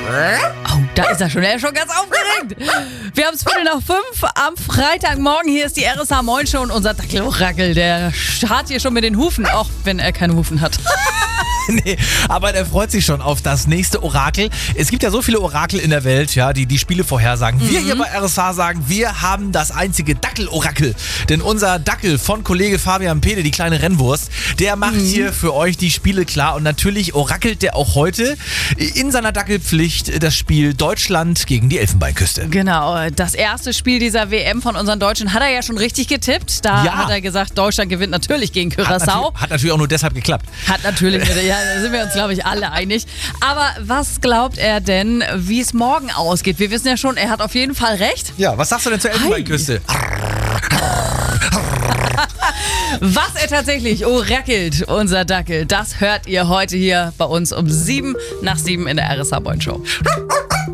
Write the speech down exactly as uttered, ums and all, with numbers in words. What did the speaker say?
Oh, da ist er schon. Er ist schon ganz aufgeregt. Wir haben es Viertel nach fünf am Freitagmorgen. Hier ist die R S H Moin Show und unser Dackelorakel, der scharrt hier schon mit den Hufen, auch wenn er keine Hufen hat. Nee, aber der freut sich schon auf das nächste Orakel. Es gibt ja so viele Orakel in der Welt, ja, die die Spiele vorhersagen. Wir hier bei R S H sagen, wir haben das einzige Dackelorakel. Denn unser Dackel von Kollege Fabian Pede, die kleine Rennwurst, der macht mhm. hier für euch die Spiele klar. Und natürlich orakelt der auch heute in seiner Dackelpflicht das Spiel Deutschland gegen die Elfenbeinküste. Genau, das erste Spiel dieser W M von unseren Deutschen hat er ja schon richtig getippt. Da Ja. hat er gesagt, Deutschland gewinnt natürlich gegen Hat, Curaçao. natür- hat natürlich auch nur deshalb geklappt. Hat natürlich, ja, da sind wir uns, glaube ich, alle einig. Aber was glaubt er denn, wie es morgen ausgeht? Wir wissen ja schon, er hat auf jeden Fall recht. Ja, was sagst du denn zur Elfenbeinküste? Was er tatsächlich orakelt, unser Dackel, das hört ihr heute hier bei uns um sieben nach sieben in der R S H Moin Show.